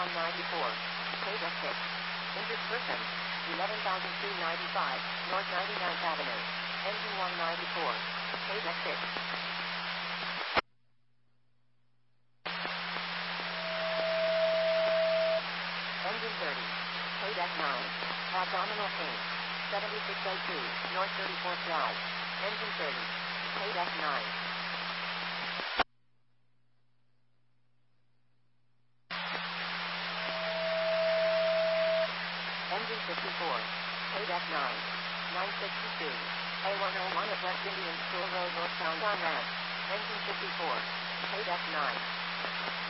194. Paydeck 6. Injured person. 11,295, North 99th Avenue. Engine 194. Paydeck 6. Engine 30. Paydeck 9. Abdominal pain. 7602, North 34th Drive. Engine 30. Paydeck 9. Engine 54. Paydeck 9. 962. A101 at West Indian School Road northbound on ramp. Engine 54. Paydeck 9.